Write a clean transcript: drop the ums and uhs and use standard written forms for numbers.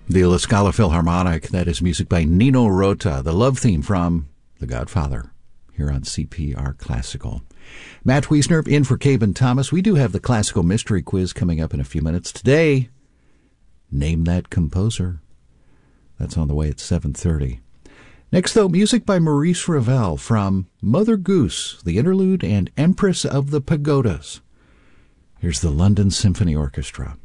The La Scala Philharmonic, that is music by Nino Rota, the love theme from The Godfather, here on CPR Classical. Matt Wiesner in for Caben Thomas. We do have the Classical Mystery Quiz coming up in a few minutes. Today, name that composer. That's on the way at 7:30. Next, though, music by Maurice Ravel from Mother Goose, the Interlude, and Empress of the Pagodas. Here's the London Symphony Orchestra.